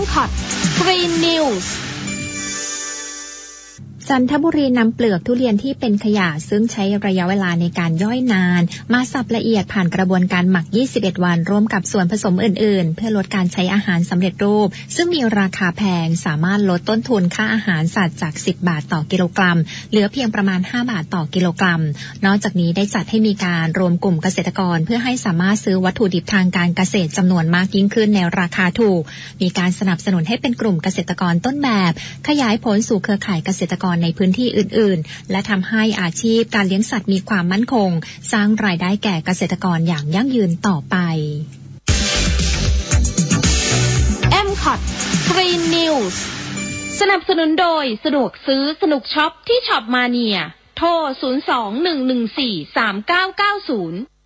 Mcott Green News จันทบุรีนำเปลือกทุเรียนที่เป็นขยะซึ่งใช้ระยะเวลาในการย่อยนานมาสับละเอียดผ่านกระบวนการหมัก21วันร่วมกับส่วนผสมอื่นๆเพื่อลดการใช้อาหารสำเร็จรูปซึ่งมีราคาแพงสามารถลดต้นทุนค่าอาหารสัตว์จาก10 บาทต่อกิโลกรัมเหลือเพียงประมาณ5 บาทต่อกิโลกรัมนอกจากนี้ได้จัดให้มีการรวมกลุ่มเกษตรกรเพื่อให้สามารถซื้อวัตถุดิบทางการเกษตรจำนวนมากยิ่งขึ้นในราคาถูกมีการสนับสนุนให้เป็นกลุ่มเกษตรกรต้นแบบขยายผลสู่เครือข่ายเกษตรกรในพื้นที่อื่นและทำให้อาชีพการเลี้ยงสัตว์มีความมั่นคงสร้างรายได้แก่เกษตรกรอย่างยั่งยืนต่อไป Mcott Green News สนับสนุนโดยสะดวกซื้อสนุกช็อปที่ช็อปมาเนียโทร 02-114-3990